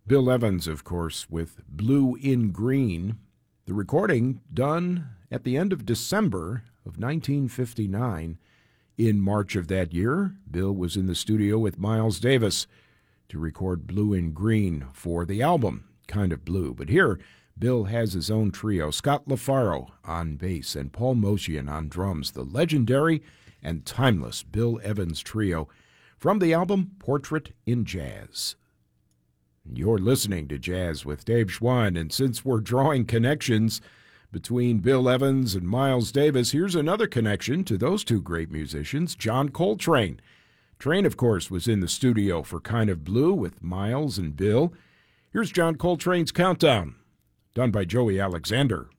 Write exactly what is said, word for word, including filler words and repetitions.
Bill Evans, of course, with Blue in Green. The recording done at the end of December of nineteen fifty-nine. In March of that year, Bill was in the studio with Miles Davis to record Blue in Green for the album, Kind of Blue. But here, Bill has his own trio, Scott LaFaro on bass and Paul Motian on drums, the legendary and timeless Bill Evans Trio from the album Portrait in Jazz. You're listening to Jazz with Dave Schwan, and since we're drawing connections between Bill Evans and Miles Davis, here's another connection to those two great musicians, John Coltrane. Train, of course, was in the studio for Kind of Blue with Miles and Bill. Here's John Coltrane's Countdown, done by Joey Alexander.